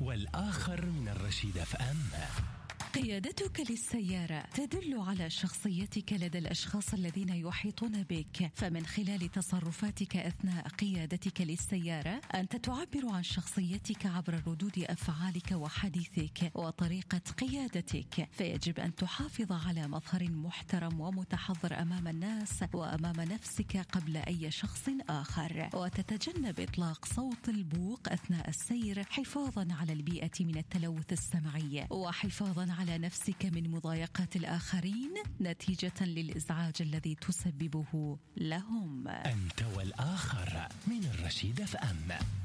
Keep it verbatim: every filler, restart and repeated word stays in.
والآخر من الرشيد اف ام. قيادتك للسيارة تدل على شخصيتك لدى الأشخاص الذين يحيطون بك، فمن خلال تصرفاتك أثناء قيادتك للسيارة أنت تعبر عن شخصيتك عبر ردود أفعالك وحديثك وطريقة قيادتك، فيجب أن تحافظ على مظهر محترم ومتحضر أمام الناس وأمام نفسك قبل أي شخص آخر، وتتجنب إطلاق صوت البوق أثناء السير حفاظا على البيئة من التلوث السمعي وحفاظا على نفسك من مضايقات الآخرين نتيجة للإزعاج الذي تسببه لهم. أنت والآخر من الرشيد اف ام.